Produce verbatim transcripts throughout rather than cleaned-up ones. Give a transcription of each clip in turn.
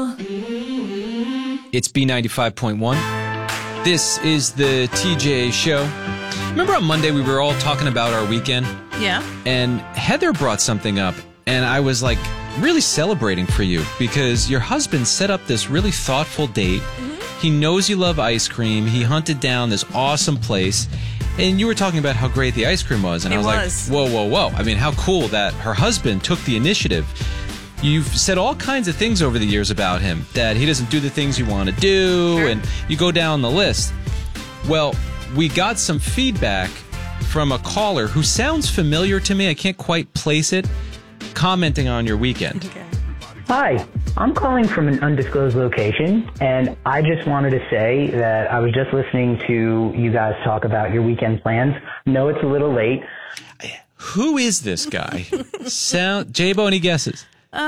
It's B ninety-five point one. This is the T J Show. Remember on Monday we were all talking about our weekend? Yeah. And Heather brought something up, and I was like really celebrating for you because your husband set up this really thoughtful date. Mm-hmm. He knows you love ice cream. He hunted down this awesome place. And you were talking about how great the ice cream was. And it I was, was like, whoa, whoa, whoa. I mean, how cool that her husband took the initiative. You've said all kinds of things over the years about him, that he doesn't do the things you want to do, sure. and you go down the list. Well, we got some feedback from a caller who sounds familiar to me. I can't quite place it, commenting on your weekend. Okay. Hi, I'm calling from an undisclosed location, and I just wanted to say that I was just listening to you guys talk about your weekend plans. No, it's a little late. Who is this guy? Sound J-Bo, any guesses?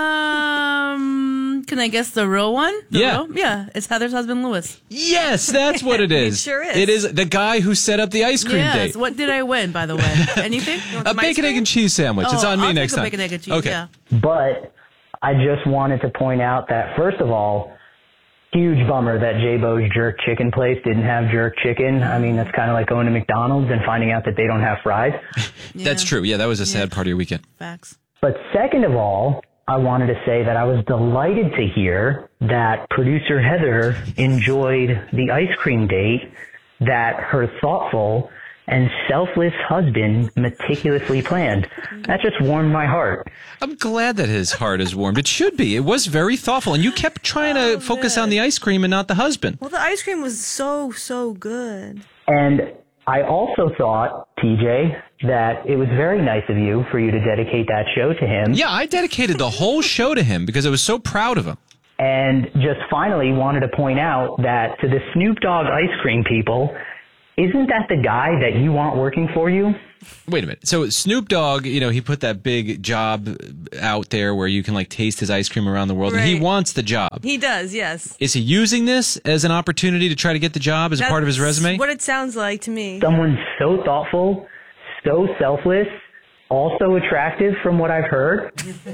Um, can I guess the real one? The Yeah. real? Yeah, it's Heather's husband, Louis. Yes, that's what it is. It sure is. It is the guy who set up the ice cream yes. date. What did I win, by the way? Anything? You want A some ice bacon, egg, cream? and cheese sandwich. Oh, it's on me I'll next take a time. bacon, egg, and cheese. Okay. Yeah. But I just wanted to point out that, first of all, huge bummer that J-Bo's jerk chicken place didn't have jerk chicken. I mean, that's kind of like going to McDonald's and finding out that they don't have fries. Yeah. That's true. Yeah, that was a sad Yeah. part of your weekend. Facts. But second of all, I wanted to say that I was delighted to hear that producer Heather enjoyed the ice cream date that her thoughtful and selfless husband meticulously planned. That just warmed my heart. I'm glad that his heart is warmed. It should be. It was very thoughtful. And you kept trying to Oh, focus man. on the ice cream and not the husband. Well, the ice cream was so, so good. And I also thought, T J, that it was very nice of you for you to dedicate that show to him. Yeah, I dedicated the whole show to him because I was so proud of him. And just finally wanted to point out that to the Snoop Dogg ice cream people, isn't that the guy that you want working for you? Wait a minute. So Snoop Dogg, you know, he put that big job out there where you can like taste his ice cream around the world. And he Right. wants the job. He does, yes. Is he using this as an opportunity to try to get the job as a part of his That's resume? what it sounds like to me. Someone so thoughtful, so selfless, also attractive from what I've heard,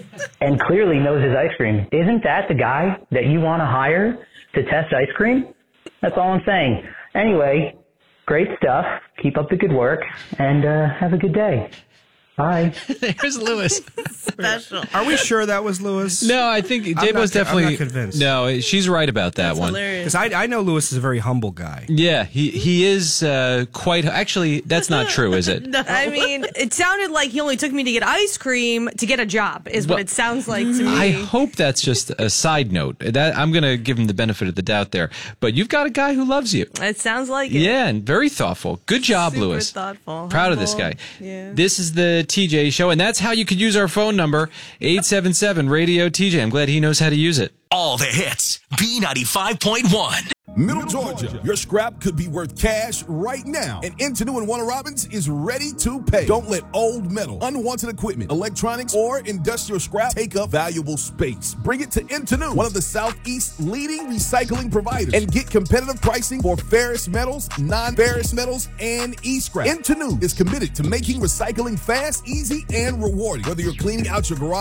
and clearly knows his ice cream. Isn't that the guy that you want to hire to test ice cream? That's all I'm saying. Anyway, great stuff. Keep up the good work, and uh, have a good day. Bye. There's Lewis. Special. Are we sure that was Lewis? No, I think I'm J-Bo's not- I'm definitely not convinced. No, she's right about that That's one. hilarious. Because I, I know Lewis is a very humble guy. Yeah, he he is uh, quite. Actually, that's not true, is it? No. I mean, it sounded like he only took me to get ice cream to get a job, is Well, what it sounds like to me. I hope that's just a side note. That I'm going to give him the benefit of the doubt there. But you've got a guy who loves you. It sounds like it. Yeah, and very thoughtful. Good job, Super Lewis. thoughtful. Proud of this Humble. guy. Yeah. This is the T J Show, and that's how you could use our phone number, eight seven seven radio T J. I'm glad he knows how to use it. All the hits. B ninety-five point one. Middle Georgia, your scrap could be worth cash right now. And Intenu and Warner Robins is ready to pay. Don't let old metal, unwanted equipment, electronics, or industrial scrap take up valuable space. Bring it to Intenu, one of the Southeast's leading recycling providers, and get competitive pricing for ferrous metals, non-ferrous metals, and e-scrap. Intenu is committed to making recycling fast, easy, and rewarding. Whether you're cleaning out your garage,